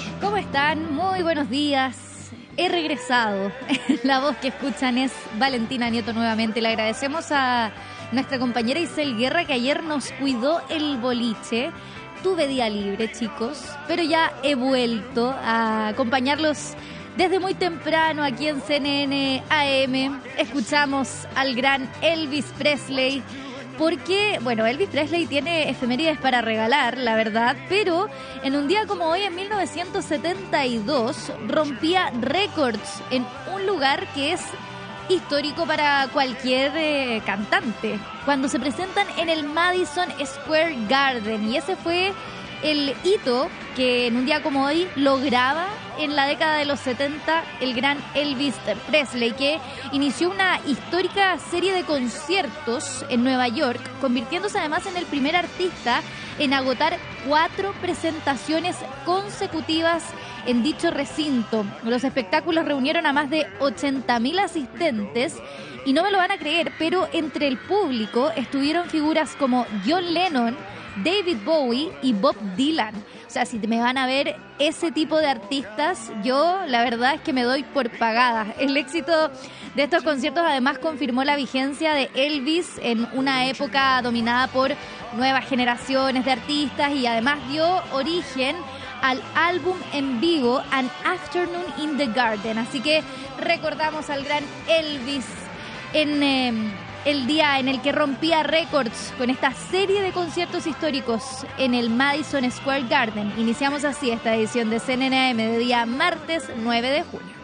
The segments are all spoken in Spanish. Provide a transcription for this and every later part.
¿Cómo están? Muy buenos días. He regresado. La voz que escuchan es Valentina Nieto nuevamente. Le agradecemos a nuestra compañera Isel Guerra, que ayer nos cuidó el boliche. Tuve día libre, chicos, pero ya he vuelto a acompañarlos desde muy temprano aquí en CNN AM. Escuchamos al gran Elvis Presley, porque, bueno, Elvis Presley tiene efemérides para regalar, la verdad, pero en un día como hoy, en 1972, rompía récords en un lugar que es histórico para cualquier cantante, cuando se presentan en el Madison Square Garden, y ese fue el hito que en un día como hoy lograba en la década de los 70 el gran Elvis Presley, que inició una histórica serie de conciertos en Nueva York, convirtiéndose además en el primer artista en agotar 4 presentaciones consecutivas en dicho recinto. Los espectáculos reunieron a más de 80.000 asistentes y no me lo van a creer, pero entre el público estuvieron figuras como John Lennon, David Bowie y Bob Dylan. O sea, si me van a ver ese tipo de artistas, yo la verdad es que me doy por pagada. El éxito de estos conciertos además confirmó la vigencia de Elvis en una época dominada por nuevas generaciones de artistas, y además dio origen al álbum en vivo An Afternoon in the Garden. Así que recordamos al gran Elvis en el día en el que rompía récords con esta serie de conciertos históricos en el Madison Square Garden. Iniciamos así esta edición de CNN AM de día martes 9 de junio.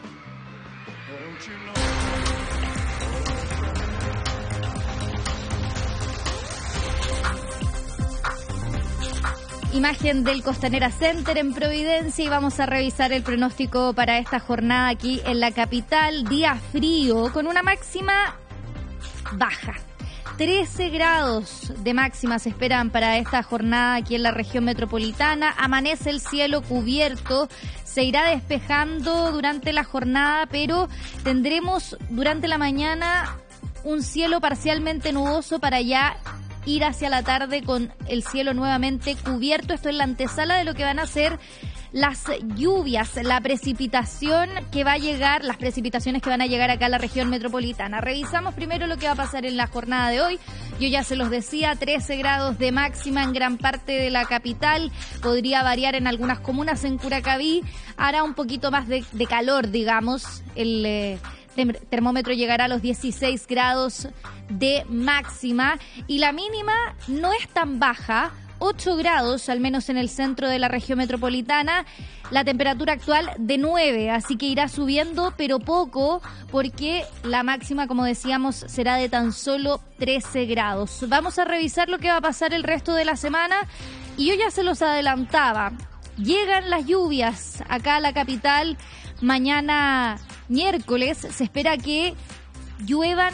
Imagen del Costanera Center en Providencia, y vamos a revisar el pronóstico para esta jornada aquí en la capital. Día frío con una máxima baja. 13 grados de máxima se esperan para esta jornada aquí en la región metropolitana. Amanece el cielo cubierto, se irá despejando durante la jornada, pero tendremos durante la mañana un cielo parcialmente nuboso para ya ir hacia la tarde con el cielo nuevamente cubierto. Esto es la antesala de lo que van a ser las lluvias, la precipitación que va a llegar, las precipitaciones que van a llegar acá a la región metropolitana. Revisamos primero lo que va a pasar en la jornada de hoy. Yo ya se los decía, 13 grados de máxima en gran parte de la capital. Podría variar en algunas comunas. En Curacaví hará un poquito más de calor, digamos. El termómetro llegará a los 16 grados de máxima, y la mínima no es tan baja, 8 grados, al menos en el centro de la región metropolitana. La temperatura actual de 9, así que irá subiendo, pero poco, porque la máxima, como decíamos, será de tan solo 13 grados. Vamos a revisar lo que va a pasar el resto de la semana, y yo ya se los adelantaba. Llegan las lluvias acá a la capital. Mañana miércoles se espera que lluevan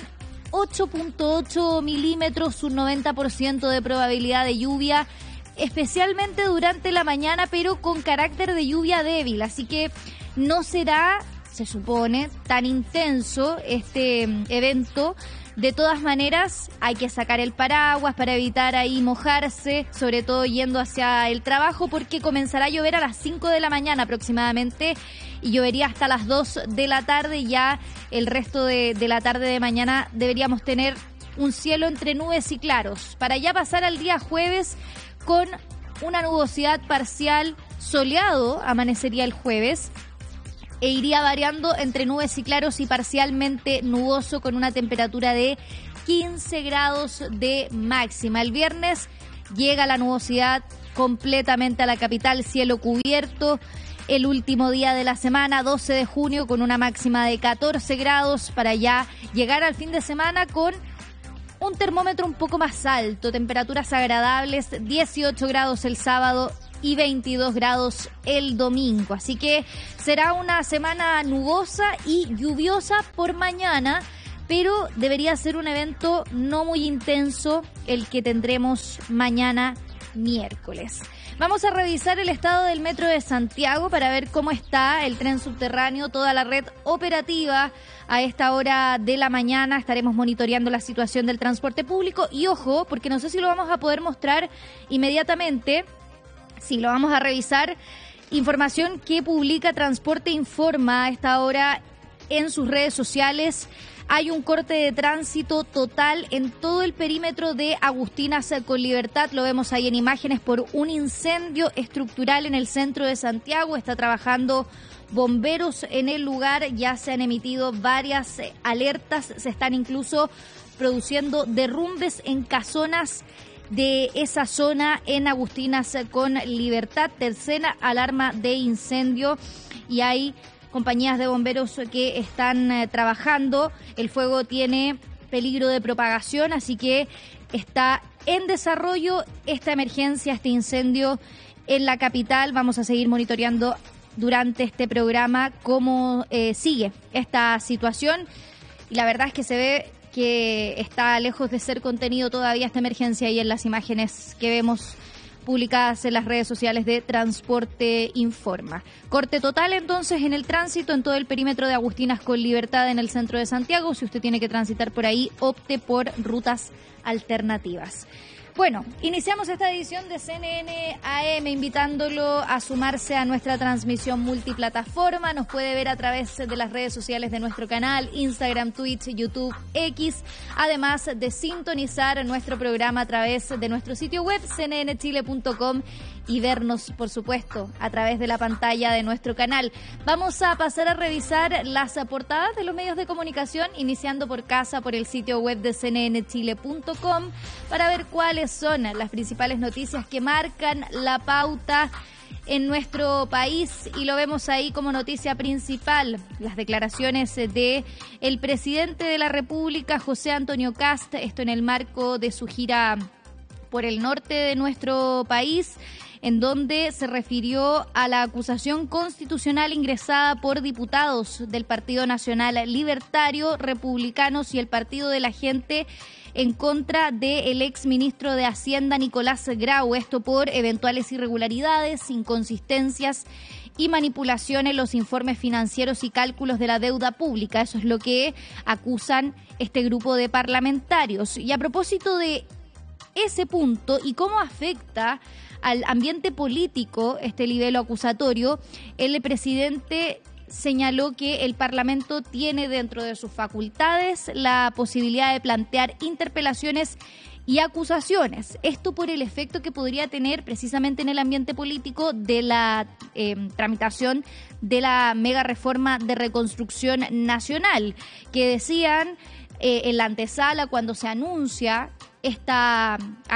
8.8 milímetros, un 90% de probabilidad de lluvia, especialmente durante la mañana, pero con carácter de lluvia débil. Así que no será, se supone, tan intenso este evento. De todas maneras, hay que sacar el paraguas para evitar ahí mojarse, sobre todo yendo hacia el trabajo, porque comenzará a llover a las 5 de la mañana aproximadamente y llovería hasta las 2 de la tarde. Ya el resto de la tarde de mañana deberíamos tener un cielo entre nubes y claros, para ya pasar al día jueves con una nubosidad parcial. Soleado amanecería el jueves e iría variando entre nubes y claros y parcialmente nuboso, con una temperatura de 15 grados de máxima. El viernes llega la nubosidad completamente a la capital, cielo cubierto. El último día de la semana, 12 de junio, con una máxima de 14 grados, para ya llegar al fin de semana con un termómetro un poco más alto, temperaturas agradables, 18 grados el sábado y 22 grados el domingo. Así que será una semana nubosa y lluviosa por mañana, pero debería ser un evento no muy intenso el que tendremos mañana miércoles. Vamos a revisar el estado del metro de Santiago para ver cómo está el tren subterráneo, toda la red operativa a esta hora de la mañana. Estaremos monitoreando la situación del transporte público y ojo, porque no sé si lo vamos a poder mostrar inmediatamente. Sí, lo vamos a revisar. Información que publica Transporte Informa a esta hora en sus redes sociales. Hay un corte de tránsito total en todo el perímetro de Agustinas con Libertad. Lo vemos ahí en imágenes por un incendio estructural en el centro de Santiago. Está trabajando bomberos en el lugar. Ya se han emitido varias alertas. Se están incluso produciendo derrumbes en casonas de esa zona en Agustinas con Libertad. Tercera alarma de incendio y hay compañías de bomberos que están trabajando. El fuego tiene peligro de propagación, así que está en desarrollo esta emergencia, este incendio en la capital. Vamos a seguir monitoreando durante este programa cómo sigue esta situación. Y la verdad es que se ve que está lejos de ser contenido todavía esta emergencia y en las imágenes que vemos publicadas en las redes sociales de Transporte Informa. Corte total entonces en el tránsito en todo el perímetro de Agustinas con Libertad en el centro de Santiago. Si usted tiene que transitar por ahí, opte por rutas alternativas. Bueno, iniciamos esta edición de CNN AM invitándolo a sumarse a nuestra transmisión multiplataforma. Nos puede ver a través de las redes sociales de nuestro canal, Instagram, Twitch, YouTube, X. Además de sintonizar nuestro programa a través de nuestro sitio web, cnnchile.com, y vernos, por supuesto, a través de la pantalla de nuestro canal. Vamos a pasar a revisar las portadas de los medios de comunicación, iniciando por casa, por el sitio web de cnnchile.com, para ver cuáles son las principales noticias que marcan la pauta en nuestro país, y lo vemos ahí como noticia principal, las declaraciones de el presidente de la República, José Antonio Kast, esto en el marco de su gira por el norte de nuestro país, en donde se refirió a la acusación constitucional ingresada por diputados del Partido Nacional Libertario, Republicanos y el Partido de la Gente en contra del exministro de Hacienda, Nicolás Grau, esto por eventuales irregularidades, inconsistencias y manipulación en los informes financieros y cálculos de la deuda pública. Eso es lo que acusan este grupo de parlamentarios. Y a propósito de ese punto y cómo afecta al ambiente político este libelo acusatorio, el presidente señaló que el Parlamento tiene dentro de sus facultades la posibilidad de plantear interpelaciones y acusaciones. Esto por el efecto que podría tener precisamente en el ambiente político de la tramitación de la mega reforma de reconstrucción nacional, que decían en la antesala cuando se anuncia esta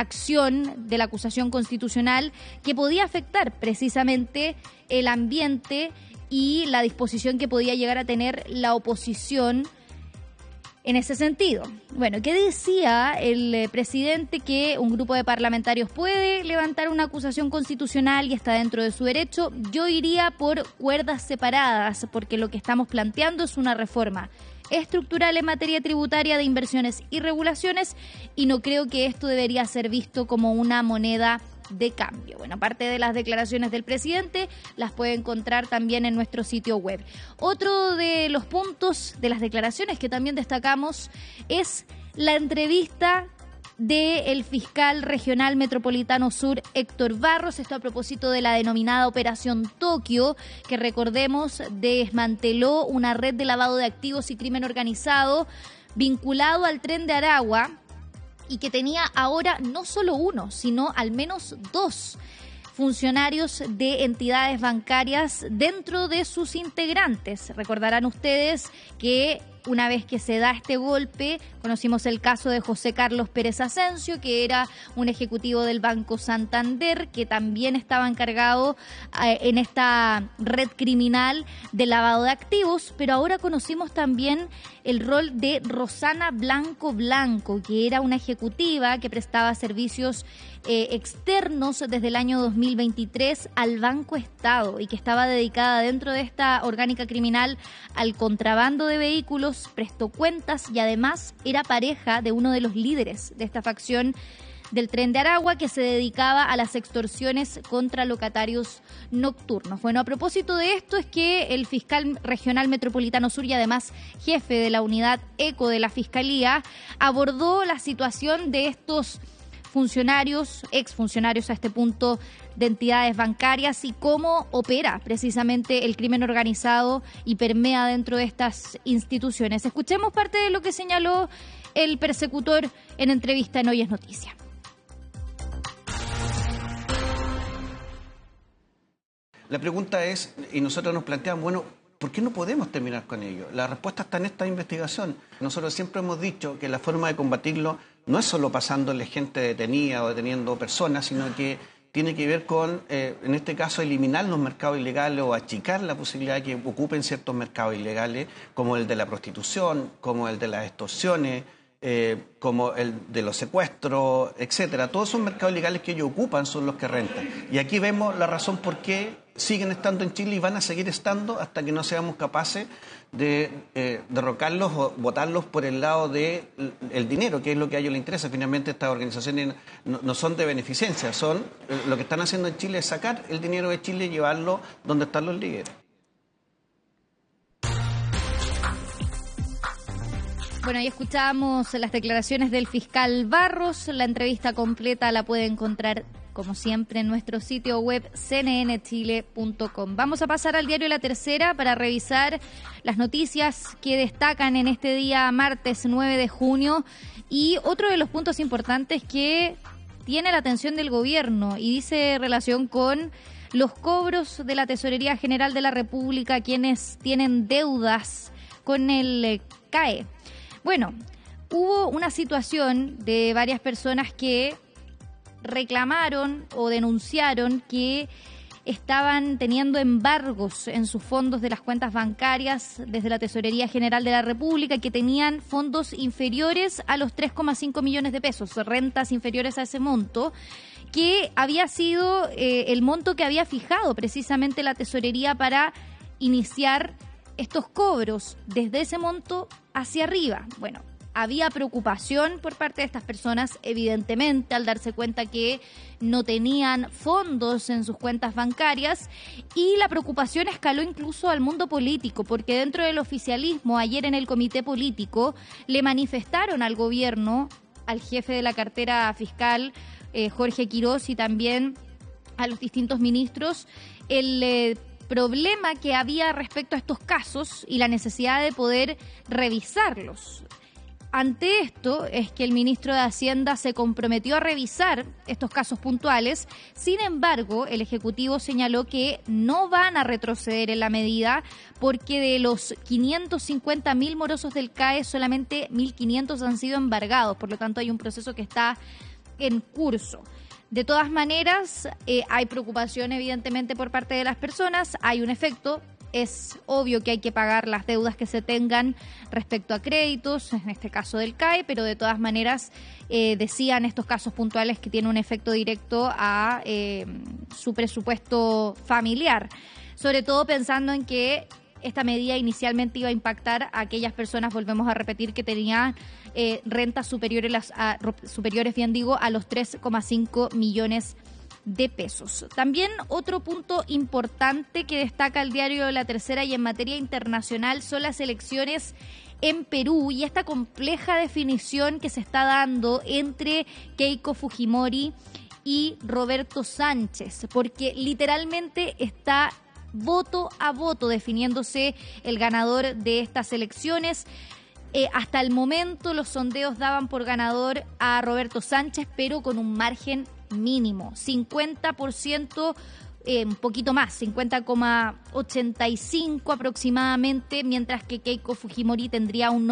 acción de la acusación constitucional, que podía afectar precisamente el ambiente y la disposición que podía llegar a tener la oposición en ese sentido. Bueno, ¿qué decía el presidente? Que un grupo de parlamentarios puede levantar una acusación constitucional y está dentro de su derecho. Yo iría por cuerdas separadas, porque lo que estamos planteando es una reforma estructural en materia tributaria de inversiones y regulaciones, y no creo que esto debería ser visto como una moneda de cambio. Bueno, aparte de las declaraciones del presidente, las puede encontrar también en nuestro sitio web. Otro de los puntos de las declaraciones que también destacamos es la entrevista del fiscal regional metropolitano sur, Héctor Barros, esto a propósito de la denominada Operación Tokio, que recordemos desmanteló una red de lavado de activos y crimen organizado vinculado al Tren de Aragua, y que tenía ahora no solo uno, sino al menos dos funcionarios de entidades bancarias dentro de sus integrantes. Recordarán ustedes que una vez que se da este golpe, conocimos el caso de José Carlos Pérez Asensio, que era un ejecutivo del Banco Santander, que también estaba encargado en esta red criminal de lavado de activos, pero ahora conocimos también el rol de Rosana Blanco Blanco, que era una ejecutiva que prestaba servicios externos desde el año 2023 al Banco Estado y que estaba dedicada dentro de esta orgánica criminal al contrabando de vehículos, prestó cuentas y además era pareja de uno de los líderes de esta facción del Tren de Aragua, que se dedicaba a las extorsiones contra locatarios nocturnos. Bueno, a propósito de esto es que el fiscal regional metropolitano sur y además jefe de la unidad ECO de la Fiscalía abordó la situación de estos funcionarios, exfuncionarios a este punto de entidades bancarias y cómo opera precisamente el crimen organizado y permea dentro de estas instituciones. Escuchemos parte de lo que señaló el persecutor en entrevista en Hoy es Noticia. La pregunta es, y nosotros nos planteamos, bueno, ¿por qué no podemos terminar con ello? La respuesta está en esta investigación. Nosotros siempre hemos dicho que la forma de combatirlo no es solo pasándole gente detenida o deteniendo personas, sino que tiene que ver con, en este caso, eliminar los mercados ilegales o achicar la posibilidad de que ocupen ciertos mercados ilegales, como el de la prostitución, como el de las extorsiones, como el de los secuestros, etcétera. Todos esos mercados ilegales que ellos ocupan son los que rentan. Y aquí vemos la razón por qué siguen estando en Chile y van a seguir estando hasta que no seamos capaces de derrocarlos o votarlos por el lado del dinero, que es lo que a ellos les interesa. Finalmente estas organizaciones no son de beneficencia, son lo que están haciendo en Chile es sacar el dinero de Chile y llevarlo donde están los líderes. Bueno, ahí escuchábamos las declaraciones del fiscal Barros. La entrevista completa la puede encontrar, como siempre, en nuestro sitio web cnnchile.com. Vamos a pasar al diario La Tercera para revisar las noticias que destacan en este día martes 9 de junio. Y otro de los puntos importantes que tiene la atención del gobierno y dice relación con los cobros de la Tesorería General de la República, quienes tienen deudas con el CAE. Bueno, hubo una situación de varias personas que reclamaron o denunciaron que estaban teniendo embargos en sus fondos de las cuentas bancarias desde la Tesorería General de la República, que tenían fondos inferiores a los 3,5 millones de pesos, rentas inferiores a ese monto, que había sido el monto que había fijado precisamente la Tesorería para iniciar estos cobros desde ese monto hacia arriba. Bueno, había preocupación por parte de estas personas, evidentemente, al darse cuenta que no tenían fondos en sus cuentas bancarias, y la preocupación escaló incluso al mundo político, porque dentro del oficialismo, ayer en el comité político, le manifestaron al gobierno, al jefe de la cartera fiscal, Jorge Quirós, y también a los distintos ministros, el problema que había respecto a estos casos y la necesidad de poder revisarlos. Ante esto es que el ministro de Hacienda se comprometió a revisar estos casos puntuales. Sin embargo, el Ejecutivo señaló que no van a retroceder en la medida, porque de los 550.000 morosos del CAE, solamente 1.500 han sido embargados. Por lo tanto, hay un proceso que está en curso. De todas maneras, hay preocupación evidentemente por parte de las personas, hay un efecto, es obvio que hay que pagar las deudas que se tengan respecto a créditos, en este caso del CAE, pero de todas maneras decían estos casos puntuales que tiene un efecto directo a su presupuesto familiar, sobre todo pensando en que esta medida inicialmente iba a impactar a aquellas personas, volvemos a repetir, que tenían rentas superiores a los 3,5 millones de pesos. También otro punto importante que destaca el diario La Tercera y en materia internacional son las elecciones en Perú y esta compleja definición que se está dando entre Keiko Fujimori y Roberto Sánchez, porque literalmente está voto a voto definiéndose el ganador de estas elecciones. Hasta el momento los sondeos daban por ganador a Roberto Sánchez, pero con un margen mínimo, 50%, un poquito más, 50,85 aproximadamente, mientras que Keiko Fujimori tendría un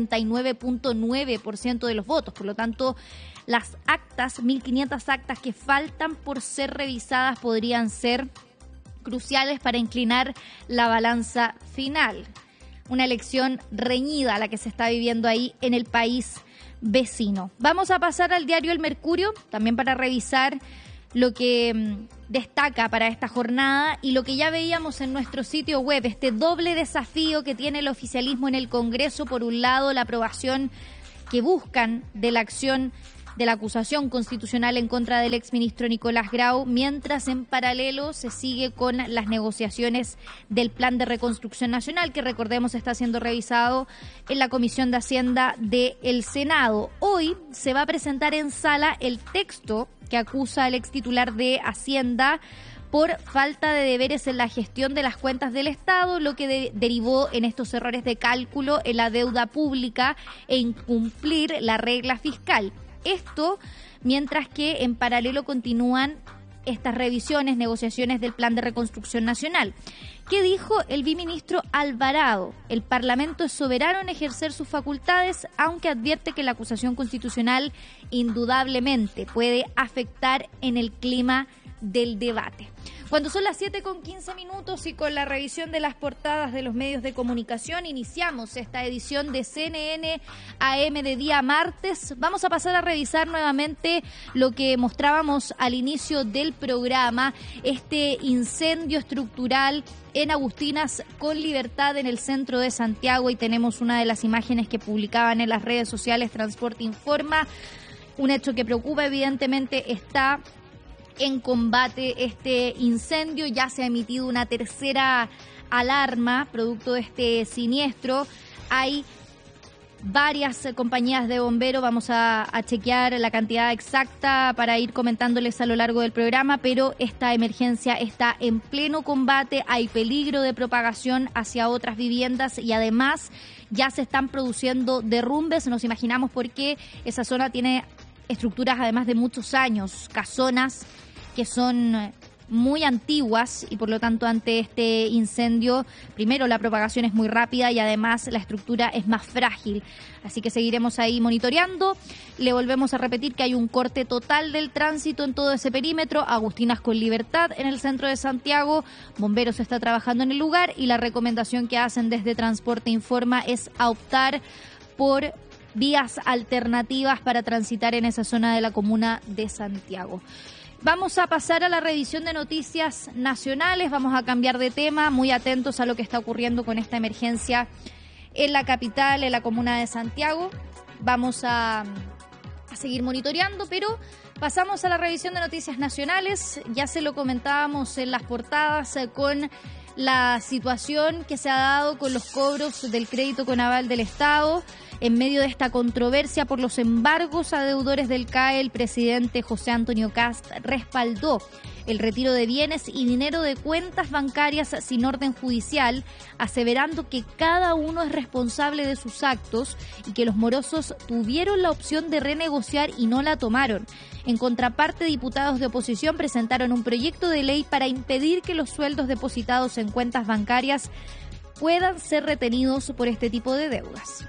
49,9% de los votos. Por lo tanto, las actas, 1.500 actas que faltan por ser revisadas, podrían ser cruciales para inclinar la balanza final. Una elección reñida la que se está viviendo ahí en el país vecino. Vamos a pasar al diario El Mercurio, también para revisar lo que destaca para esta jornada y lo que ya veíamos en nuestro sitio web, este doble desafío que tiene el oficialismo en el Congreso. Por un lado, la aprobación que buscan de la acción de la acusación constitucional en contra del exministro Nicolás Grau, mientras en paralelo se sigue con las negociaciones del Plan de Reconstrucción Nacional, que recordemos está siendo revisado en la Comisión de Hacienda del Senado. Hoy se va a presentar en sala el texto que acusa al extitular de Hacienda por falta de deberes en la gestión de las cuentas del Estado, lo que derivó en estos errores de cálculo en la deuda pública e incumplir la regla fiscal. Esto mientras que en paralelo continúan estas revisiones, negociaciones del Plan de Reconstrucción Nacional. ¿Qué dijo el viceministro Alvarado? El Parlamento es soberano en ejercer sus facultades, aunque advierte que la acusación constitucional indudablemente puede afectar en el clima del debate. Cuando son las 7:15 y con la revisión de las portadas de los medios de comunicación, iniciamos esta edición de CNN AM de día martes. Vamos a pasar a revisar nuevamente lo que mostrábamos al inicio del programa, este incendio estructural en Agustinas con Libertad en el centro de Santiago, y tenemos una de las imágenes que publicaban en las redes sociales Transporte Informa. Un hecho que preocupa, evidentemente está en combate este incendio. Ya se ha emitido una tercera alarma producto de este siniestro. Hay varias compañías de bomberos, vamos a chequear la cantidad exacta para ir comentándoles a lo largo del programa, pero esta emergencia está en pleno combate, hay peligro de propagación hacia otras viviendas y además ya se están produciendo derrumbes. Nos imaginamos por qué esa zona tiene estructuras además de muchos años, casonas que son muy antiguas y por lo tanto ante este incendio, primero la propagación es muy rápida y además la estructura es más frágil. Así que seguiremos ahí monitoreando. Le volvemos a repetir que hay un corte total del tránsito en todo ese perímetro. Agustinas con Libertad en el centro de Santiago. Bomberos está trabajando en el lugar y la recomendación que hacen desde Transporte Informa es optar por vías alternativas para transitar en esa zona de la comuna de Santiago. Vamos a pasar a la revisión de noticias nacionales, vamos a cambiar de tema, muy atentos a lo que está ocurriendo con esta emergencia en la capital, en la comuna de Santiago. Vamos a seguir monitoreando, pero pasamos a la revisión de noticias nacionales. Ya se lo comentábamos en las portadas con la situación que se ha dado con los cobros del crédito con aval del Estado. En medio de esta controversia por los embargos a deudores del CAE, el presidente José Antonio Kast respaldó el retiro de bienes y dinero de cuentas bancarias sin orden judicial, aseverando que cada uno es responsable de sus actos y que los morosos tuvieron la opción de renegociar y no la tomaron. En contraparte, diputados de oposición presentaron un proyecto de ley para impedir que los sueldos depositados en cuentas bancarias puedan ser retenidos por este tipo de deudas.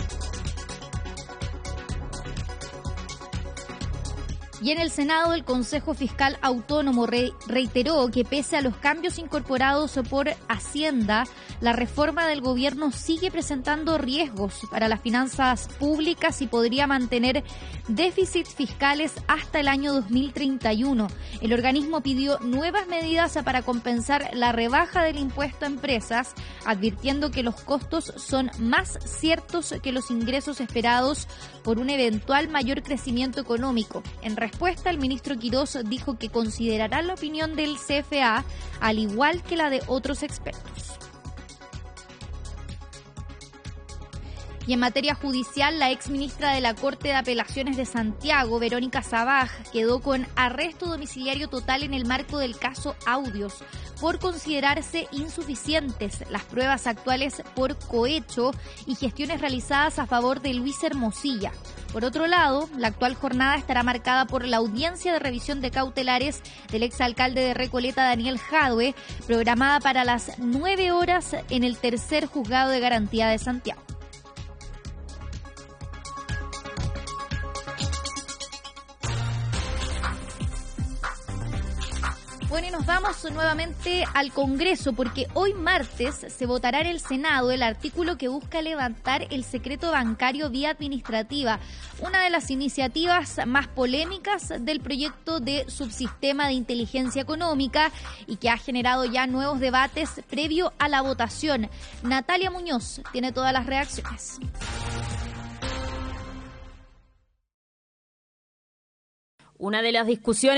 Y en el Senado, el Consejo Fiscal Autónomo reiteró que pese a los cambios incorporados por Hacienda, la reforma del gobierno sigue presentando riesgos para las finanzas públicas y podría mantener déficits fiscales hasta el año 2031. El organismo pidió nuevas medidas para compensar la rebaja del impuesto a empresas, advirtiendo que los costos son más ciertos que los ingresos esperados por un eventual mayor crecimiento económico. En respuesta, el ministro Quirós dijo que considerará la opinión del CFA, al igual que la de otros expertos. Y en materia judicial, la exministra de la Corte de Apelaciones de Santiago, Verónica Sabaj, quedó con arresto domiciliario total en el marco del caso Audios, por considerarse insuficientes las pruebas actuales por cohecho y gestiones realizadas a favor de Luis Hermosilla. Por otro lado, la actual jornada estará marcada por la audiencia de revisión de cautelares del exalcalde de Recoleta, Daniel Jadue, programada para las 9 horas en el tercer juzgado de garantía de Santiago. Bueno, y nos vamos nuevamente al Congreso porque hoy martes se votará en el Senado el artículo que busca levantar el secreto bancario vía administrativa, una de las iniciativas más polémicas del proyecto de subsistema de inteligencia económica y que ha generado ya nuevos debates previo a la votación. Natalia Muñoz tiene todas las reacciones. Una de las discusiones